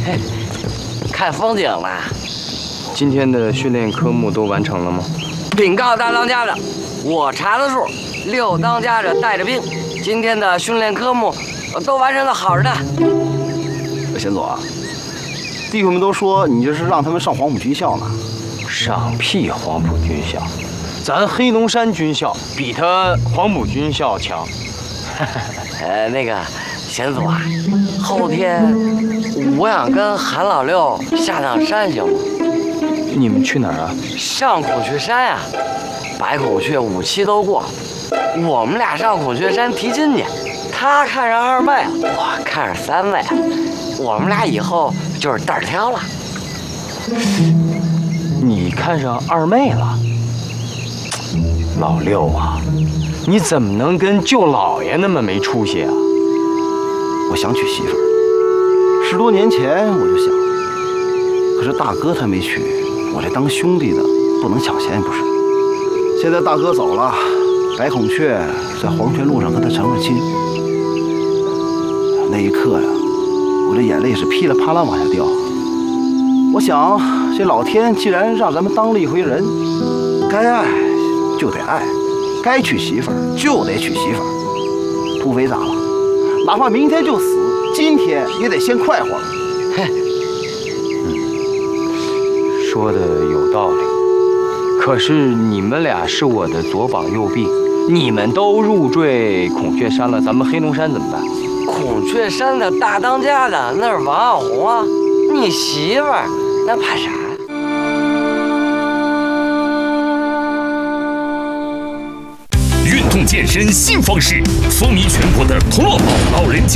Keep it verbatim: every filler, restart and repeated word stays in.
嘿，看风景啦。 今天的训练科目都完成了吗？ 禀告大当家的，我查了数，六当家的带着兵，今天的训练科目都完成的好着呢。 贤佐啊，弟兄们都说你这是让他们上黄埔军校呢。 上屁黄埔军校，咱黑龙山军校比他黄埔军校强。 呃，那个贤佐啊，后天我想跟韩老六下趟山，行吗？ 你们去哪儿啊？ 上孔雀山呀、啊，白孔雀五期都过，我们俩上孔雀山提亲去。他看上二妹，我看上三妹，我们俩以后就是胆儿挑了。 你看上二妹了？老六啊，你怎么能跟舅老爷那么没出息啊？ 我想娶媳妇儿，十多年前我就想，可是大哥他没娶，我这当兄弟的不能抢先不是？现在大哥走了，白孔雀在黄泉路上跟他成了亲。那一刻呀，我这眼泪是噼里啪啦往下掉。我想，这老天既然让咱们当了一回人，该爱就得爱，该娶媳妇儿就得娶媳妇儿，土匪咋了？哪怕明天就死，今天也得先快活。 嘿， 嗯，说的有道理。可是你们俩是我的左膀右臂，你们都入赘孔雀山了，咱们黑龙山怎么办？ 孔雀山的大当家的那是王耀宏啊，你媳妇儿那怕啥？ 运动健身新方式，风靡全国的同乐宝老人节